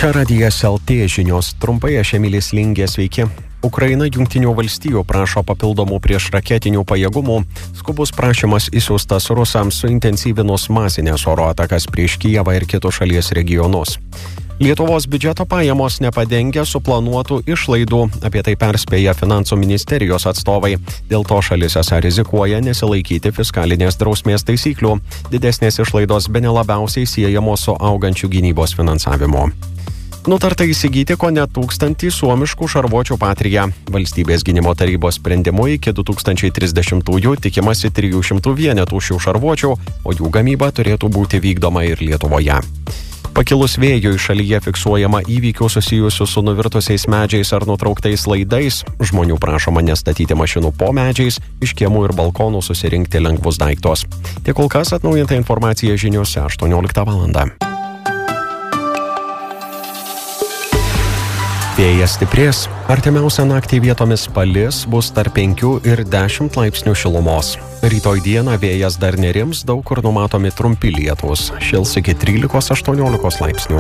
Čia Radijas LT žinios. Trumpai aš Emilis Lingė, sveiki. Ukraina Jungtinių valstijų prašo papildomų priešraketinių pajėgumų. Skubus prašymas išsiųstas rusams suintensyvinus masinės oro atakas prieš Kijevą ir kitus šalies regionus. Lietuvos biudžeto pajamos nepadengia suplanuotų išlaidų, apie tai perspėja Finansų ministerijos atstovai. Dėl to šalis esą rizikuoja nesilaikyti fiskalinės drausmės taisyklių. Didesnės išlaidos bene labiausiai siejamos su augančiu gynybos finansavimu. Nutarta įsigyti kone 1000 suomiškų šarvuočių Patria. Valstybės gynimo tarybos sprendimu iki 2030-ųjų tikimasi 300 vienetų šių šarvuočių, o jų gamyba turėtų būti vykdoma ir Lietuvoje. Pakilus vėjui šalyje fiksuojama įvykių susijusių su nuvirtusiais medžiais ar nutrauktais laidais. Žmonių prašoma nestatyti mašinų po medžiais, iš kiemų ir balkonų susirinkti lengvus daiktus. Tiek kol kas, atnaujinta informacija žiniose 18 val. Vėjas stiprės. Artimiausią naktį vietomis palis, bus tarp 5 ir 10 laipsnių šilumos. Rytoj dieną vėjas dar nerims, daug kur numatomi trumpi lietūs. Šils iki 13-18 laipsnių.